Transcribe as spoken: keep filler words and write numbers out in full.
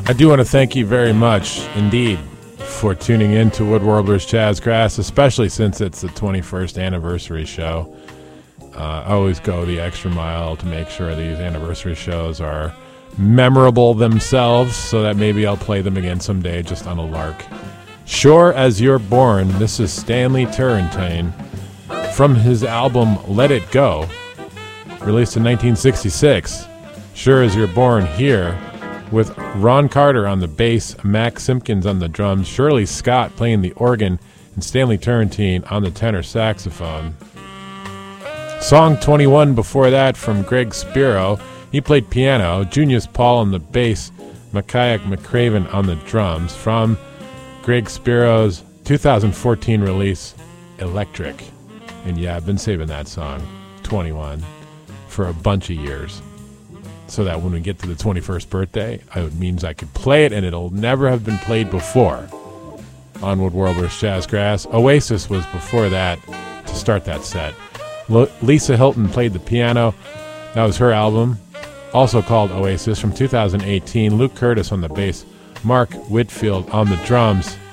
I do want to thank you very much indeed for tuning in to Wood Warblers Jazzgrass, especially since it's the twenty-first anniversary show. Uh, I always go the extra mile to make sure these anniversary shows are memorable themselves, so that maybe I'll play them again someday just on a lark. Sure as You're Born, this is Stanley Turrentine from his album Let It Go, released in nineteen sixty-six. Sure as You're Born here, with Ron Carter on the bass, Mac Simpkins on the drums, Shirley Scott playing the organ, and Stanley Turrentine on the tenor saxophone. Song twenty-one before that from Greg Spiro. He played piano, Junius Paul on the bass, Micaiah McCraven on the drums, from Greg Spiro's two thousand fourteen release, Electric. And yeah, I've been saving that song, twenty-one, for a bunch of years, so that when we get to the twenty-first birthday, it means I could play it and it'll never have been played before on Wood Warblers Jazzgrass. Oasis was before that to start that set. L- Lisa Hilton played the piano. That was her album, also called Oasis, from two thousand eighteen. Luke Curtis on the bass, Mark Whitfield on the drums.